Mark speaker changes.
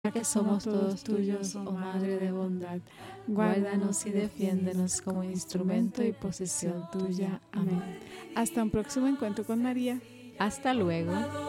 Speaker 1: Ya que somos todos tuyos, oh Madre de bondad, guárdanos y defiéndenos como instrumento y posesión tuya. Amén.
Speaker 2: Hasta un próximo encuentro con María.
Speaker 1: Hasta luego.